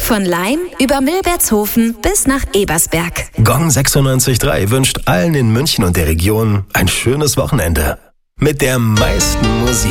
Von Laim über Milbertshofen bis nach Ebersberg. Gong 96.3 wünscht allen in München und der Region ein schönes Wochenende. Mit der meisten Musik.